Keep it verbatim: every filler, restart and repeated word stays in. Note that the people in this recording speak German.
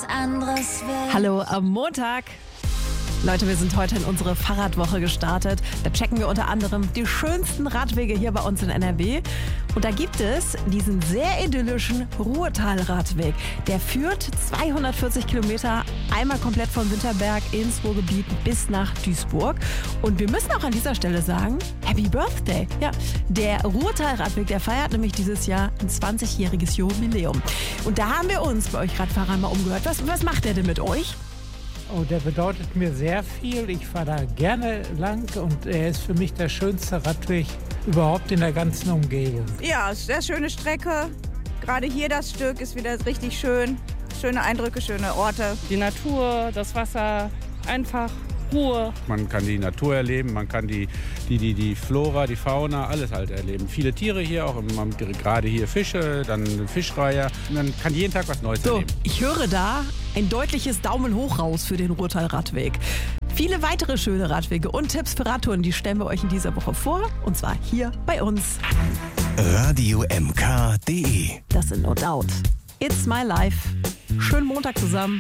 anderes will. Hallo am Montag. Leute, wir sind heute in unsere Fahrradwoche gestartet. Da checken wir unter anderem die schönsten Radwege hier bei uns in N R W. Und da gibt es diesen sehr idyllischen Ruhrtal-Radweg. Der führt zweihundertvierzig Kilometer einmal komplett von Winterberg ins Ruhrgebiet bis nach Duisburg. Und wir müssen auch an dieser Stelle sagen, Happy Birthday. Ja, der Ruhrtal-Radweg, der feiert nämlich dieses Jahr ein zwanzigjähriges Jubiläum. Und da haben wir uns bei euch Radfahrern mal umgehört. Was, was macht der denn mit euch? Oh, der bedeutet mir sehr viel. Ich fahre da gerne lang und er ist für mich der schönste Radweg überhaupt in der ganzen Umgebung. Ja, sehr schöne Strecke. Gerade hier das Stück ist wieder richtig schön. Schöne Eindrücke, schöne Orte. Die Natur, das Wasser, einfach Ruhe. Man kann die Natur erleben, man kann die, die, die, die Flora, die Fauna, alles halt erleben. Viele Tiere hier, auch man, gerade hier Fische, dann Fischreiher. Man kann jeden Tag was Neues So, erleben. ich höre da ein deutliches Daumen hoch raus für den Ruhrtal-Radweg. Viele weitere schöne Radwege und Tipps für Radtouren, die stellen wir euch in dieser Woche vor. Und zwar hier bei uns. Radio M K punkt de. Das sind No Doubt. It's my life. Schönen Montag zusammen.